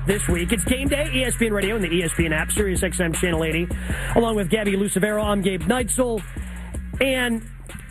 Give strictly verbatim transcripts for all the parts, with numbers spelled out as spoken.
this week. It's Game Day, E S P N Radio and the E S P N app, Sirius X M Channel eighty. Along with Gabby Lucevero, I'm Gabe Neitzel. And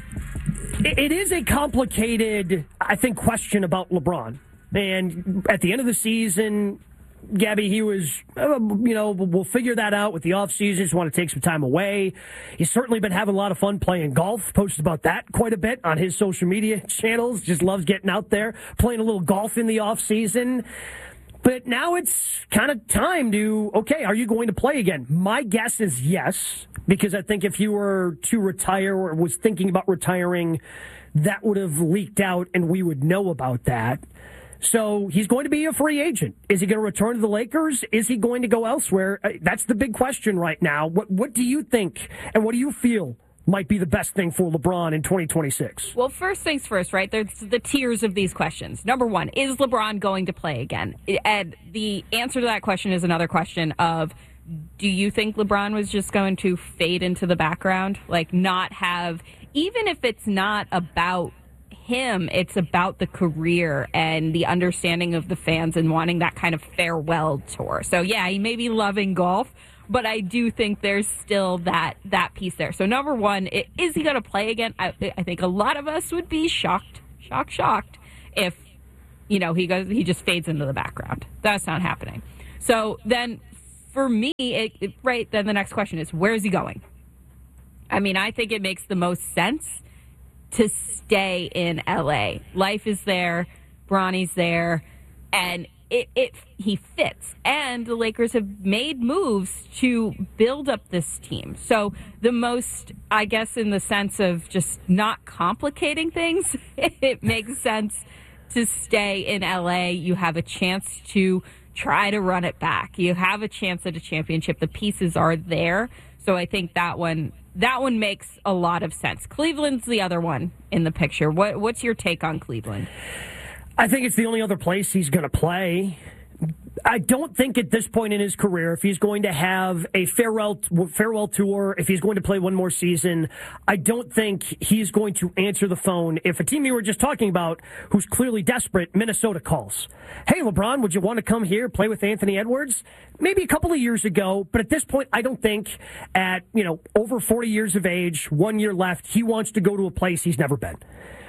it is a complicated, I think, question about LeBron. And at the end of the season, Gabby, he was, uh, you know, we'll figure that out with the offseason. Just want to take some time away. He's certainly been having a lot of fun playing golf. Posted about that quite a bit on his social media channels. Just loves getting out there, playing a little golf in the offseason. But now it's kind of time to, okay, are you going to play again? My guess is yes, because I think if you were to retire or was thinking about retiring, that would have leaked out and we would know about that. So he's going to be a free agent. Is he going to return to the Lakers? Is he going to go elsewhere? That's the big question right now. What What do you think and what do you feel might be the best thing for LeBron in twenty twenty-six? Well, first things first, right? There's the tiers of these questions. Number one, is LeBron going to play again? And the answer to that question is another question of, do you think LeBron was just going to fade into the background? Like not have, even if it's not about him, it's about the career and the understanding of the fans and wanting that kind of farewell tour. So yeah, he may be loving golf, but I do think there's still that that piece there. So number one, is he going to play again? I, I think a lot of us would be shocked, shocked, shocked if, you know, he goes, he just fades into the background. That's not happening. So then for me, it, it, right, then the next question is, where is he going? I mean, I think it makes the most sense to stay in L A. Life is there, Bronny's there, and it, it he fits. And the Lakers have made moves to build up this team. So the most, I guess, in the sense of just not complicating things, it makes sense to stay in L A. You have a chance to try to run it back. You have a chance at a championship. The pieces are there. So I think that one That one makes a lot of sense. Cleveland's the other one in the picture. What, what's your take on Cleveland? I think it's the only other place he's going to play. I don't think at this point in his career, if he's going to have a farewell farewell tour, if he's going to play one more season, I don't think he's going to answer the phone. If a team you were just talking about, who's clearly desperate, Minnesota calls. Hey, LeBron, would you want to come here, play with Anthony Edwards? Maybe a couple of years ago, but at this point, I don't think at, you know, over forty years of age, one year left, he wants to go to a place he's never been.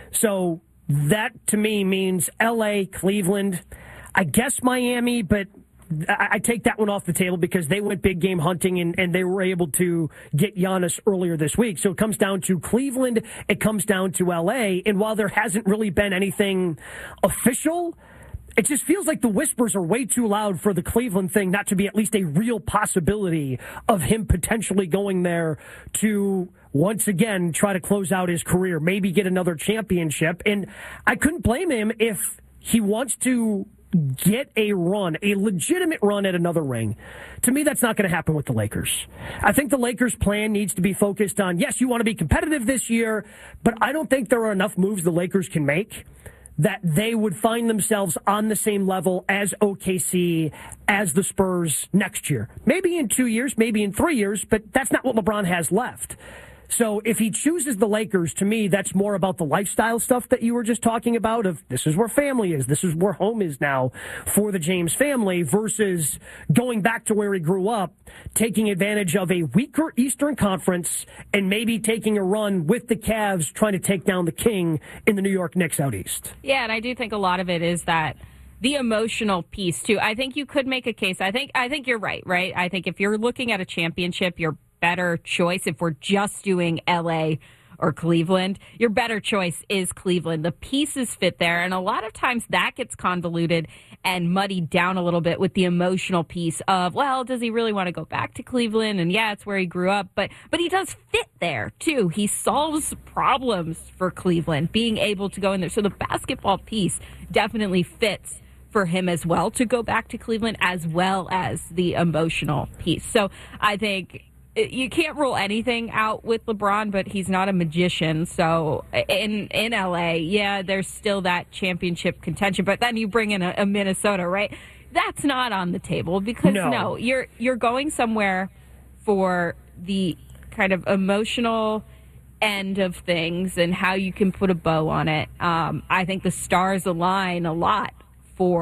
So that, to me, means L A, Cleveland, I guess Miami, but I, I take that one off the table because they went big game hunting and, and they were able to get Giannis earlier this week. So it comes down to Cleveland, it comes down to L A, and while there hasn't really been anything official, it just feels like the whispers are way too loud for the Cleveland thing not to be at least a real possibility of him potentially going there to once again try to close out his career, maybe get another championship. And I couldn't blame him if he wants to get a run, a legitimate run at another ring. To me, that's not going to happen with the Lakers. I think the Lakers' plan needs to be focused on, yes, you want to be competitive this year, but I don't think there are enough moves the Lakers can make that they would find themselves on the same level as O K C, as the Spurs next year. Maybe in two years, maybe in three years, but that's not what LeBron has left. So if he chooses the Lakers, to me, that's more about the lifestyle stuff that you were just talking about of this is where family is, this is where home is now for the James family versus going back to where he grew up, taking advantage of a weaker Eastern Conference and maybe taking a run with the Cavs trying to take down the King in the New York Knicks out east. Yeah, and I do think a lot of it is that the emotional piece, too. I think you could make a case. I think I think you're right, right? I think if you're looking at a championship, you're better choice, if we're just doing L A or Cleveland, your better choice is Cleveland. The pieces fit there, and a lot of times that gets convoluted and muddied down a little bit with the emotional piece of, well, does he really want to go back to Cleveland? And yeah, it's where he grew up, but but he does fit there too. He solves problems for Cleveland, being able to go in there. So the basketball piece definitely fits for him as well to go back to Cleveland, as well as the emotional piece. So I think you can't rule anything out with LeBron, but he's not a magician. So in in L A, yeah, there's still that championship contention. But then you bring in a, a Minnesota, right? That's not on the table because no. no, you're you're going somewhere for the kind of emotional end of things and how you can put a bow on it. Um, I think the stars align a lot for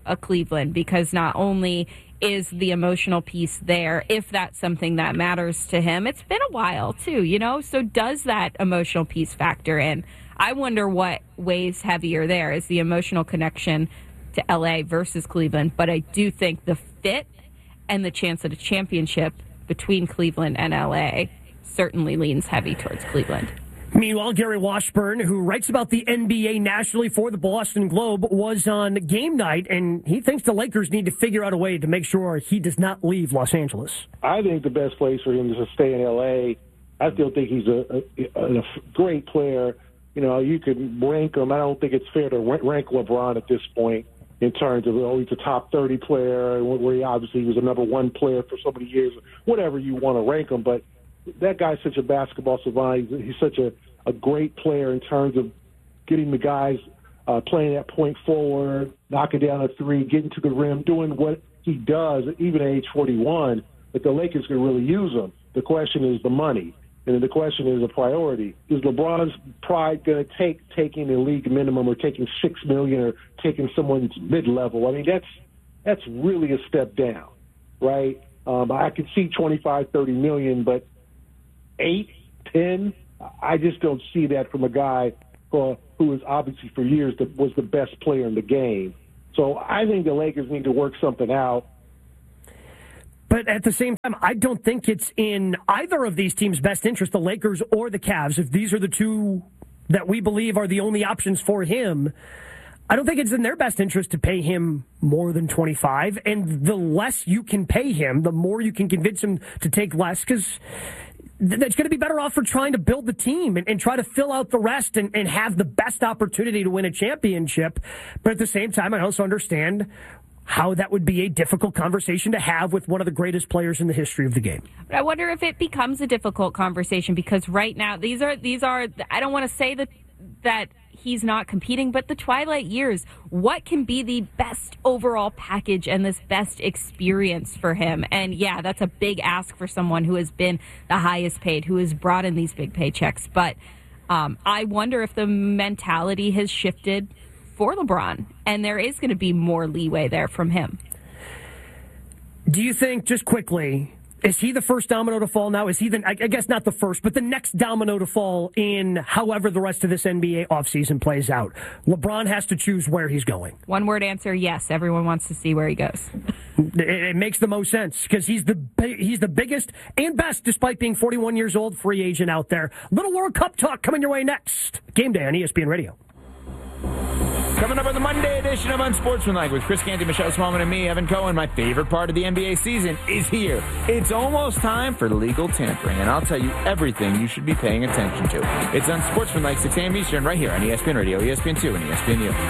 a Cleveland, because not only is the emotional piece there, if that's something that matters to him, it's been a while too, you know? So does that emotional piece factor in? I wonder what weighs heavier there, is the emotional connection to L A versus Cleveland. But I do think the fit and the chance at a championship between Cleveland and L A certainly leans heavy towards Cleveland. Meanwhile, Gary Washburn, who writes about the N B A nationally for the Boston Globe, was on game night, and he thinks the Lakers need to figure out a way to make sure he does not leave Los Angeles. I think the best place for him is to stay in L A. I still think he's a, a, a great player. You know, you could rank him. I don't think it's fair to rank LeBron at this point in terms of, oh, he's a top thirty player, where he obviously was a number one player for so many years, whatever you want to rank him. But that guy's such a basketball savant. He's such a, a great player in terms of getting the guys uh, playing that point forward, knocking down a three, getting to the rim, doing what he does, even at age forty-one, that the Lakers can really use him. The question is the money. And then the question is a priority. Is LeBron's pride going to take taking the league minimum, or taking six million dollars, or taking someone's mid-level? I mean, that's that's really a step down, right? Um, I could see twenty-five, thirty million, but eight, ten, I just don't see that from a guy who, who is obviously for years the, was the best player in the game. So I think the Lakers need to work something out. But at the same time, I don't think it's in either of these teams' best interest, the Lakers or the Cavs, if these are the two that we believe are the only options for him. I don't think it's in their best interest to pay him more than twenty-five. And the less you can pay him, the more you can convince him to take less, because that's going to be better off for trying to build the team and, and try to fill out the rest and, and have the best opportunity to win a championship. But at the same time, I also understand how that would be a difficult conversation to have with one of the greatest players in the history of the game. But I wonder if it becomes a difficult conversation, because right now these are these are I don't want to say that that he's not competing, but the twilight years, what can be the best overall package and this best experience for him? And yeah, that's a big ask for someone who has been the highest paid, who has brought in these big paychecks. But um, I wonder if the mentality has shifted for LeBron, and there is going to be more leeway there from him. Do you think, just quickly, is he the first domino to fall now? Is he the, I guess not the first, but the next domino to fall in however the rest of this N B A offseason plays out? LeBron has to choose where he's going. One word answer, yes. Everyone wants to see where he goes. It, it makes the most sense, because he's the he's the biggest and best, despite being forty-one years old, free agent out there. Little World Cup talk coming your way next. Game Day on E S P N Radio. Coming up on the Monday edition of Unsportsmanlike with Chris Canty, Michelle Smallman, and me, Evan Cohen. My favorite part of the N B A season is here. It's almost time for legal tampering, and I'll tell you everything you should be paying attention to. It's Unsportsmanlike, six a.m. Eastern, right here on E S P N Radio, E S P N two, and E S P N U.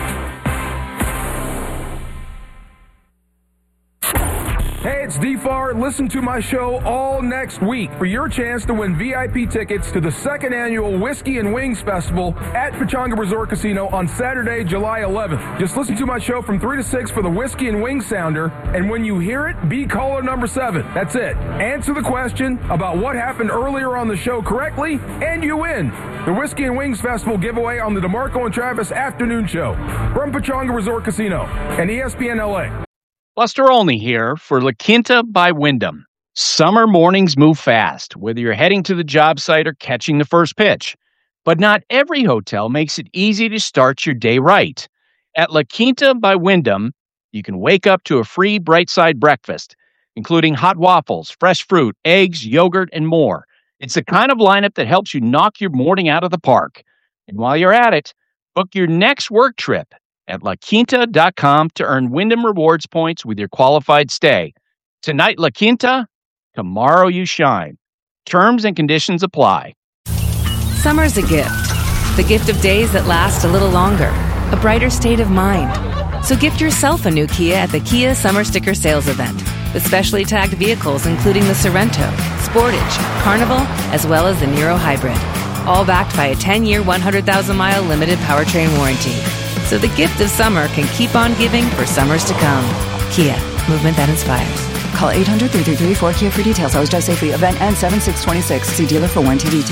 Hey, it's D F A R. Listen to my show all next week for your chance to win V I P tickets to the second annual Whiskey and Wings Festival at Pechanga Resort Casino on Saturday, July eleventh. Just listen to my show from three to six for the Whiskey and Wings Sounder, and when you hear it, be caller number seven. That's it. Answer the question about what happened earlier on the show correctly, and you win. The Whiskey and Wings Festival giveaway on the DeMarco and Travis Afternoon Show from Pechanga Resort Casino and E S P N L A. Buster Olney here for La Quinta by Wyndham. Summer mornings move fast, whether you're heading to the job site or catching the first pitch. But not every hotel makes it easy to start your day right. At La Quinta by Wyndham, you can wake up to a free Bright Side breakfast, including hot waffles, fresh fruit, eggs, yogurt, and more. It's the kind of lineup that helps you knock your morning out of the park. And while you're at it, book your next work trip at la quinta dot com to earn Wyndham Rewards points with your qualified stay. Tonight, La Quinta, tomorrow you shine. Terms and conditions apply. Summer's a gift. The gift of days that last a little longer. A brighter state of mind. So gift yourself a new Kia at the Kia Summer Sticker Sales Event. With specially tagged vehicles including the Sorrento, Sportage, Carnival, as well as the Niro Hybrid. All backed by a ten-year, one hundred thousand mile limited powertrain warranty. So the gift of summer can keep on giving for summers to come. Kia, movement that inspires. Call eight hundred, three three three, four K I A for details. Always drive safely. Event ends seven six twenty-six. See dealer for warranty details.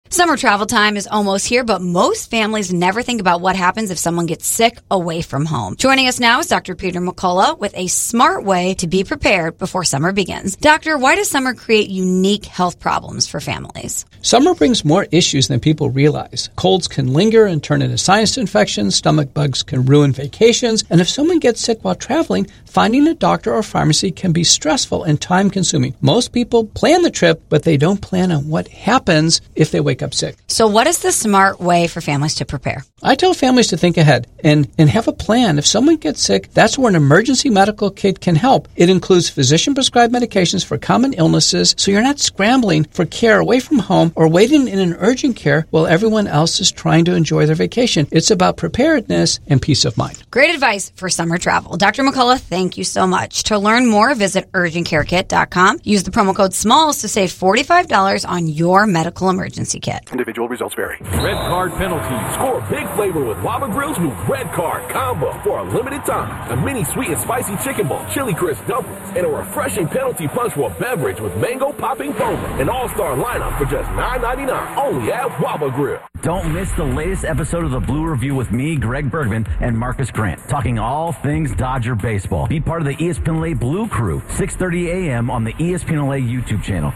Summer travel time is almost here, but most families never think about what happens if someone gets sick away from home. Joining us now is Doctor Peter McCullough with a smart way to be prepared before summer begins. Doctor, why does summer create unique health problems for families? Summer brings more issues than people realize. Colds can linger and turn into sinus infections, stomach bugs can ruin vacations, and if someone gets sick while traveling, finding a doctor or pharmacy can be stressful and time-consuming. Most people plan the trip, but they don't plan on what happens if they wake up sick. So what is the smart way for families to prepare? I tell families to think ahead and, and have a plan. If someone gets sick, that's where an emergency medical kit can help. It includes physician-prescribed medications for common illnesses, so you're not scrambling for care away from home or waiting in an urgent care while everyone else is trying to enjoy their vacation. It's about preparedness and peace of mind. Great advice for summer travel. Doctor McCullough, thank you so much. To learn more, visit urgent care kit dot com. Use the promo code SMALLS to save forty-five dollars on your medical emergency kit. Individual results vary. Red Card penalty. Score big flavor with Waba Grill's new Red Card combo for a limited time. A mini sweet and spicy chicken bowl, chili crisp dumplings, and a refreshing penalty punch for a beverage with mango popping foam. An all-star lineup for just nine ninety-nine. Only at Waba Grill. Don't miss the latest episode of the Blue Review with me, Greg Bergman, and Marcus Grant, talking all things Dodger baseball. Be part of the E S P N L A Blue Crew, six thirty a.m. on the E S P N L A YouTube channel.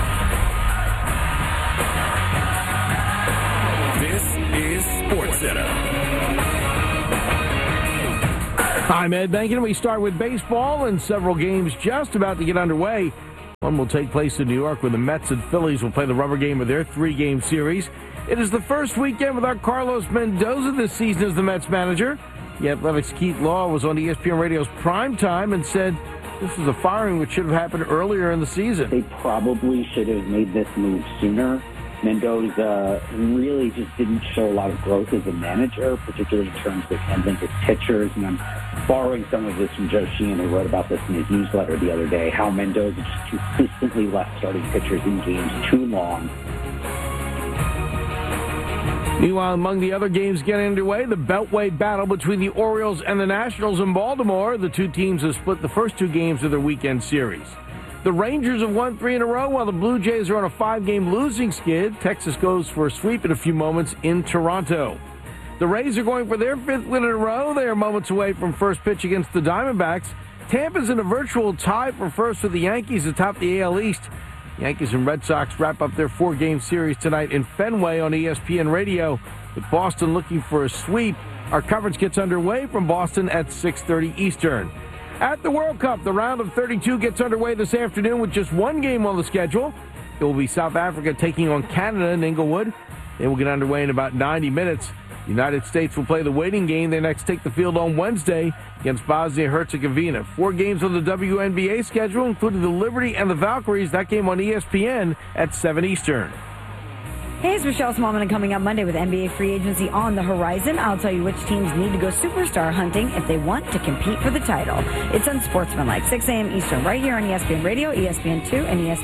This is SportsCenter. I'm Ed Benkin. We start with baseball and several games just about to get underway. One will take place in New York where the Mets and Phillies will play the rubber game of their three-game series. It is the first weekend without Carlos Mendoza this season as the Mets manager. The Athletics' Keith Law was on E S P N Radio's Prime Time and said this was a firing which should have happened earlier in the season. They probably should have made this move sooner. Mendoza really just didn't show a lot of growth as a manager, particularly in terms of handling his pitchers. And I'm borrowing some of this from Joe Sheehan, who wrote about this in his newsletter the other day, how Mendoza just consistently left starting pitchers in games too long. Meanwhile, among the other games getting underway, the Beltway battle between the Orioles and the Nationals in Baltimore. The two teams have split the first two games of their weekend series. The Rangers have won three in a row, while the Blue Jays are on a five-game losing skid. Texas goes for a sweep in a few moments in Toronto. The Rays are going for their fifth win in a row. They are moments away from first pitch against the Diamondbacks. Tampa's in a virtual tie for first with the Yankees atop the A L East. Yankees and Red Sox wrap up their four-game series tonight in Fenway on E S P N Radio. With Boston looking for a sweep, our coverage gets underway from Boston at six thirty Eastern. At the World Cup, the round of thirty-two gets underway this afternoon with just one game on the schedule. It will be South Africa taking on Canada in Inglewood. They will get underway in about ninety minutes. The United States will play the waiting game. They next take the field on Wednesday against Bosnia-Herzegovina. Four games on the W N B A schedule, including the Liberty and the Valkyries. That game on E S P N at seven Eastern. Hey, it's Michelle Smallman, and coming up Monday with N B A free agency on the horizon, I'll tell you which teams need to go superstar hunting if they want to compete for the title. It's Unsportsmanlike, six a.m. Eastern, right here on E S P N Radio, E S P N two, and E S P N